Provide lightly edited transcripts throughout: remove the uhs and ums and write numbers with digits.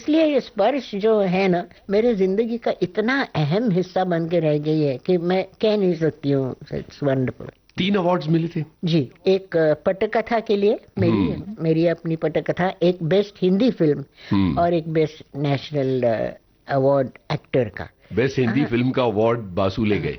इसलिए ये स्पर्श जो है ना मेरे जिंदगी का इतना अहम हिस्सा बन के रह गई है कि मैं कह नहीं सकती हूँ। It's wonderful. 3 अवार्ड्स मिले थे जी। एक पटकथा के लिए मेरी अपनी पटकथा, एक बेस्ट हिंदी फिल्म और एक बेस्ट नेशनल अवार्ड एक्टर का। बेस्ट हिंदी फिल्म का अवार्ड बासु ले गए।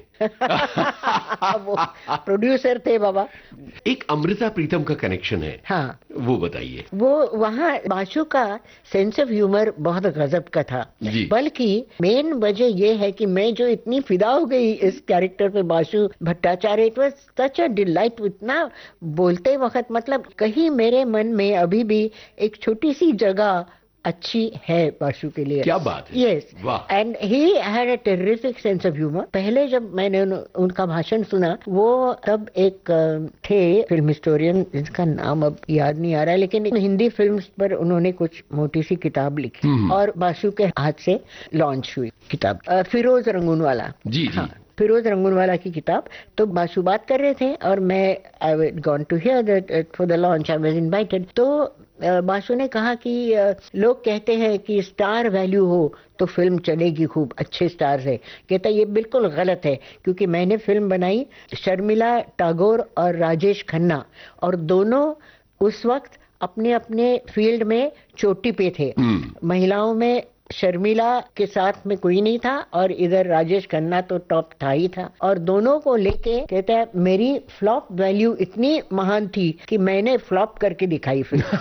वो प्रोड्यूसर थे बाबा। एक अमृता प्रीतम का कनेक्शन है, हाँ, वो बताइए। वो वहाँ बासु का सेंस ऑफ ह्यूमर बहुत गजब का था। बल्कि मेन वजह ये है कि मैं जो इतनी फिदा हो गई इस कैरेक्टर पे, Basu Bhattacharya, it was such a delight. इतना बोलते वक्त मतलब कहीं मेरे मन में अभी भी एक छोटी सी जगह अच्छी है बासु के लिए। क्या बात है। Yes, and he had a terrific sense of humour. पहले जब मैंने उनका भाषण सुना, वो तब एक थे फिल्म हिस्टोरियन जिसका नाम अब याद नहीं आ रहा है, लेकिन हिंदी फिल्म्स पर उन्होंने कुछ मोटी सी किताब लिखी और बासु के हाथ से लॉन्च हुई किताब, फिरोज रंगूनवाला। जी जी। फिरोज रंगूनवाला की किताब। तो बासु बात कर रहे थे और मैं I gone to here that for the launch I was invited. तो बासु ने कहा कि लोग कहते हैं कि स्टार वैल्यू हो तो फिल्म चलेगी खूब, अच्छे स्टार है। कहता ये बिल्कुल गलत है, क्योंकि मैंने फिल्म बनाई शर्मिला टैगोर और राजेश खन्ना, और दोनों उस वक्त अपने अपने फील्ड में चोटी पे थे। महिलाओं में शर्मिला के साथ में कोई नहीं था और इधर राजेश खन्ना तो टॉप था ही था, और दोनों को लेके कहता है मेरी फ्लॉप वैल्यू इतनी महान थी कि मैंने फ्लॉप करके दिखाई फिल्म।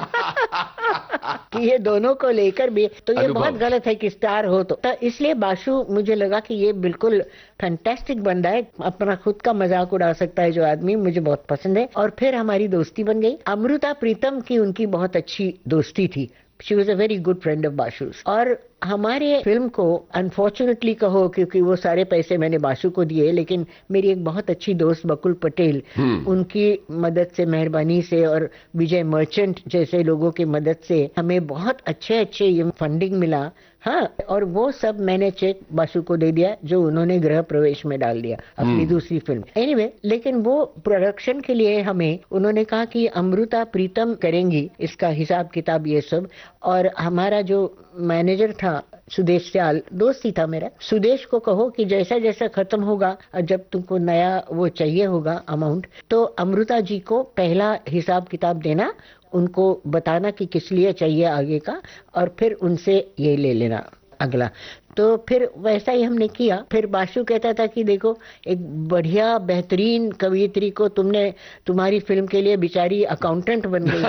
कि ये दोनों को लेकर भी तो ये बहुत गलत है कि स्टार हो। तो इसलिए बासु मुझे लगा कि ये बिल्कुल फैंटास्टिक बंदा है, अपना खुद का मजाक उड़ा सकता है जो आदमी, मुझे बहुत पसंद है। और फिर हमारी दोस्ती बन गई। अमृता प्रीतम की उनकी बहुत अच्छी दोस्ती थी। She was a very good friend of बासु's। और हमारे फिल्म को अनफॉर्चुनेटली कहो, क्योंकि वो सारे पैसे मैंने बासु को दिए, लेकिन मेरी एक बहुत अच्छी दोस्त बकुल पटेल, उनकी मदद से, मेहरबानी से, और विजय मर्चेंट जैसे लोगों की मदद से हमें बहुत अच्छे अच्छे फंडिंग मिला। हाँ, और वो सब मैंने चेक बासु को दे दिया जो उन्होंने गृह प्रवेश में डाल दिया अपनी दूसरी फिल्म। एनीवे, लेकिन वो प्रोडक्शन के लिए हमें उन्होंने कहा कि अमृता प्रीतम करेंगी इसका हिसाब किताब ये सब। और हमारा जो मैनेजर था सुदेश सियाल, दोस्त ही था मेरा, सुदेश को कहो कि जैसा जैसा खत्म होगा और जब तुमको नया वो चाहिए होगा अमाउंट, तो अमृता जी को पहला हिसाब किताब देना, उनको बताना कि किस लिए चाहिए आगे का, और फिर उनसे ये ले लेना अगला। तो फिर वैसा ही हमने किया। फिर बासु कहता था कि देखो एक बढ़िया बेहतरीन कवियत्री को तुमने, तुम्हारी फिल्म के लिए बेचारी अकाउंटेंट बन गई।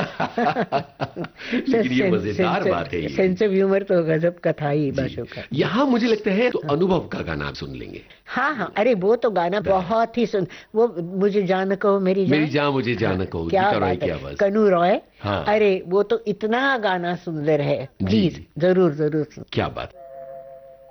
लेकिन ये मजेदार बात है। सेंस ऑफ ह्यूमर तो गजब का था ही बासु का। यहाँ मुझे लगता है तो अनुभव का गाना सुन लेंगे। हाँ हाँ, अरे वो तो गाना बहुत ही वो मुझे जान कहो मेरी जान मुझे जान कहो, क्या बात है, कनू रॉय। हाँ। अरे वो तो इतना गाना सुंदर है, प्लीज जरूर जरूर। क्या बात।